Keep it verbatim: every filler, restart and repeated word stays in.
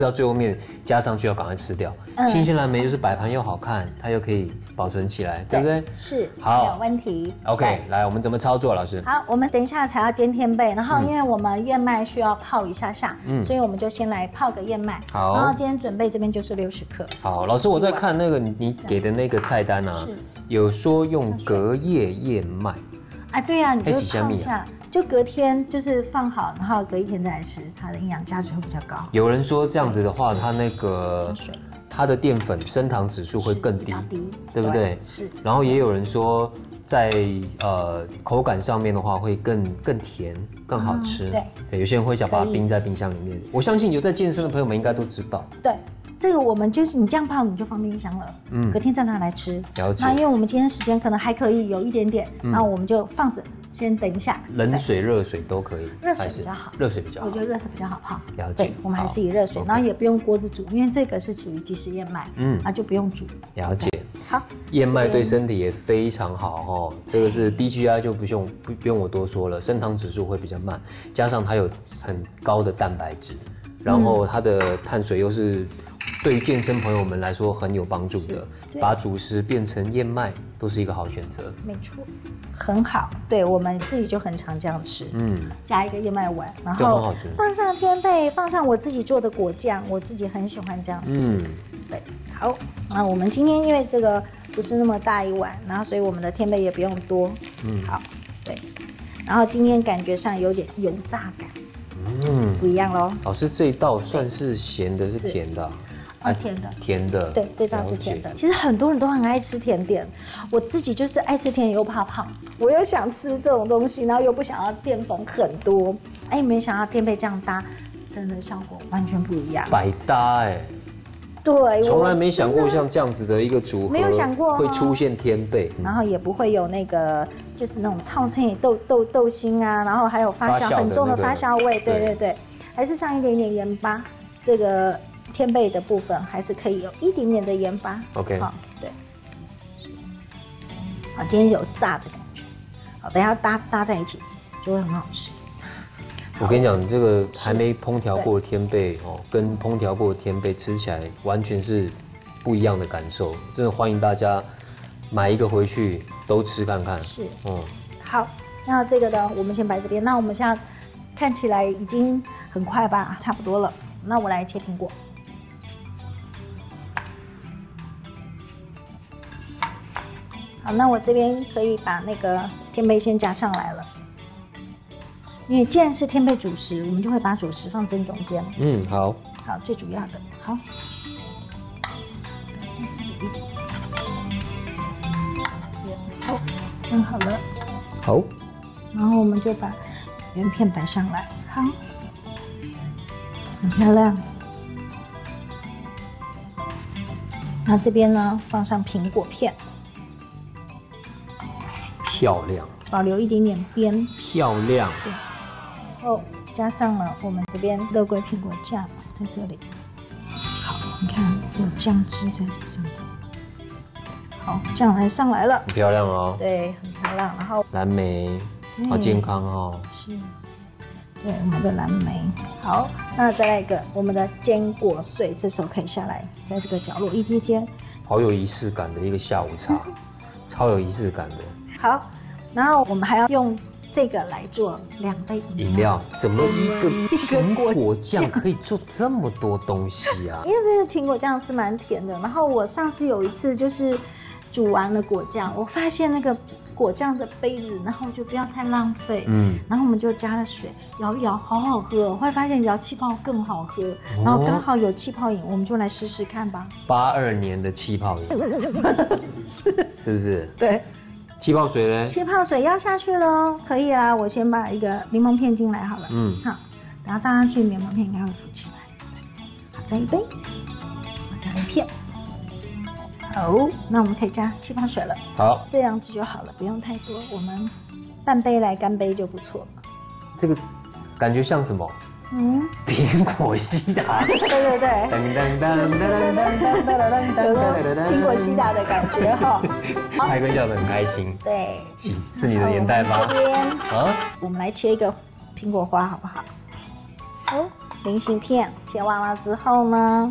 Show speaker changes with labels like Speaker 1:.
Speaker 1: 到最后面加上去要赶快吃掉。嗯、新鲜蓝莓就是摆盘又好看，它又可以保存起来，对不对？
Speaker 2: 是，
Speaker 1: 好，
Speaker 2: 没有问题。
Speaker 1: OK， 来，我们怎么操作，老师？
Speaker 2: 好，我们等一下才要煎天贝，然后因为我们燕麦需要泡一下下，嗯、所以我们就先来泡个燕麦。
Speaker 1: 好，
Speaker 2: 然后今天准备这边就是六十克。
Speaker 1: 好，老师，我在看那个你给的那个菜单啊，有说用隔夜燕麦。
Speaker 2: 啊，对啊，你就泡一下。就隔天就是放好，然后隔一天再来吃，它的营养价值会比较高。
Speaker 1: 有人说这样子的话，它那个它的淀粉升糖指数会更低，对不对？
Speaker 2: 是。
Speaker 1: 然后也有人说，在呃口感上面的话会更更甜，更好吃。
Speaker 2: 对
Speaker 1: 对，有些人会想把它冰在冰箱里面。我相信有在健身的朋友们应该都知道。
Speaker 2: 对。这个我们就是你这样泡，你就放冰箱了，嗯，隔天再拿来吃。
Speaker 1: 了解。
Speaker 2: 那因为我们今天时间可能还可以有一点点，那、嗯、我们就放着，先等一下。
Speaker 1: 冷水、热水都可以，
Speaker 2: 热水比较好。
Speaker 1: 热水比较好，
Speaker 2: 我觉得热水比较好泡。
Speaker 1: 了解。
Speaker 2: 对，我们还是以热水，然后也不用锅子煮，因为这个是属于即食燕麦，嗯，那就不用煮。
Speaker 1: 了解。
Speaker 2: 好，
Speaker 1: 燕麦对身体也非常好哦，这个是 D G I 就不用不不用我多说了，升糖指数会比较慢，加上它有很高的蛋白质，然后它的碳水又是。对于健身朋友们来说很有帮助的，把主食变成燕麦都是一个好选择。
Speaker 2: 没错，很好。对我们自己就很常这样吃，嗯，加一个燕麦丸，然后放上天贝，放上我自己做的果酱，我自己很喜欢这样吃。嗯、对，好，那我们今天因为这个不是那么大一碗，然后所以我们的天贝也不用多。嗯，好，对，然后今天感觉上有点油炸感，嗯，不一样咯。
Speaker 1: 老师这一道算是咸的，是甜的、啊。
Speaker 2: 啊，甜的，
Speaker 1: 甜的，
Speaker 2: 对，这道是甜的。其实很多人都很爱吃甜点，我自己就是爱吃甜又怕胖，我又想吃这种东西，然后又不想要淀粉很多。哎，没想到天贝这样搭，真的效果完全不一样，
Speaker 1: 百搭哎。
Speaker 2: 对，
Speaker 1: 从来没想过像这样子的一个组合，
Speaker 2: 没有想过
Speaker 1: 会出现天贝，
Speaker 2: 然后也不会有那个就是那种炒菜豆豆豆腥啊，然后还有发酵很重的发酵味，对对对，还是上一点点盐巴，这个。天贝的部分还是可以有一点点的盐巴
Speaker 1: ，OK，
Speaker 2: 好，对，好，今天有炸的感觉，好，等一下搭搭在一起就会很好吃。
Speaker 1: 我跟你讲，这个还没烹调过的天贝哦，跟烹调过的天贝吃起来完全是不一样的感受，真的欢迎大家买一个回去都吃看看。
Speaker 2: 是，嗯，好，那这个呢，我们先摆这边，那我们现在看起来已经很快吧，差不多了，那我来切苹果。好，那我这边可以把那个天贝先加上来了，因为既然是天贝主食，我们就会把主食放正中间。
Speaker 1: 嗯，好，
Speaker 2: 好，最主要的，好，这里一点，好，弄好了，
Speaker 1: 好，
Speaker 2: 然后我们就把圆片摆上来，好，很漂亮。那这边呢，放上苹果片。
Speaker 1: 漂亮，
Speaker 2: 保留一点点边，
Speaker 1: 漂亮。
Speaker 2: 对，然后加上了我们这边肉桂苹果酱在这里。好，你看有酱汁在这上头。好，酱来上来了，
Speaker 1: 很漂亮哦。
Speaker 2: 对，很漂亮。然后
Speaker 1: 蓝莓，好健康哦。
Speaker 2: 是，对，我们的蓝莓。好，那再来一个我们的坚果碎，这时候可以下来，在这个角落一贴接。
Speaker 1: 好有仪式感的一个下午茶，超有仪式感的。
Speaker 2: 好，然后我们还要用这个来做两杯
Speaker 1: 饮料。怎么一个苹果酱可以做这么多东西啊？
Speaker 2: 因为这个苹果酱是蛮甜的。然后我上次有一次就是煮完了果酱，我发现那个果酱的杯子，然后就不要太浪费，嗯，然后我们就加了水摇一摇，好好喝。后来发现摇气泡更好喝，然后刚好有气泡饮，我们就来试试看吧。
Speaker 1: 八二年的气泡饮，是是不是？
Speaker 2: 对。
Speaker 1: 气泡水呢？
Speaker 2: 气泡水要下去喽，可以啦。我先把一个柠檬片进来好了。嗯，好，然后倒上去，柠檬片应该会浮起来。对，好，再一杯，我再来一片。好，那我们可以加气泡水了。
Speaker 1: 好，
Speaker 2: 这样子就好了，不用太多。我们半杯来干杯就不错了。
Speaker 1: 这个感觉像什么？嗯，苹果西打，
Speaker 2: 对对对，噔噔噔噔噔噔噔噔，苹果西打的感觉哈。
Speaker 1: 派哥笑得很开心。
Speaker 2: 对，
Speaker 1: 是是你的眼袋吗？
Speaker 2: 这边啊，我们来切一个苹果花好不好？好， 明信片，切完了之后呢，